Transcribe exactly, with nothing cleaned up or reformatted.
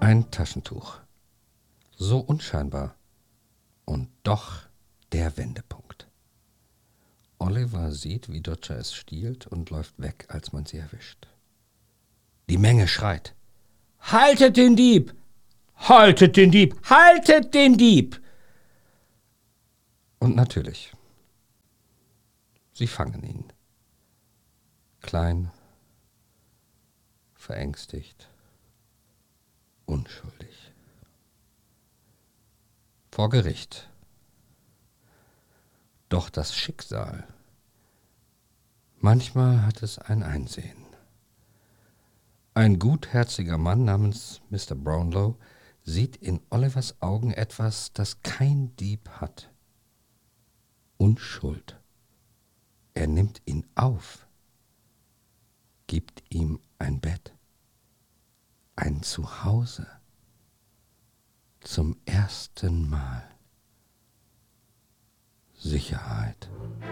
Ein Taschentuch. So unscheinbar. Und doch der Wendepunkt. Oliver sieht, wie Dodger es stiehlt und läuft weg, als man sie erwischt. Die Menge schreit: »Haltet den Dieb! Haltet den Dieb! Haltet den Dieb!« Und natürlich, sie fangen ihn. Klein, verängstigt, unschuldig. Vor Gericht. Doch das Schicksal, manchmal hat es ein Einsehen. Ein gutherziger Mann namens Mister Brownlow sieht in Olivers Augen etwas, das kein Dieb hat. Unschuld. Er nimmt ihn auf, gibt ihm ein Bett, ein Zuhause, zum ersten Mal Sicherheit.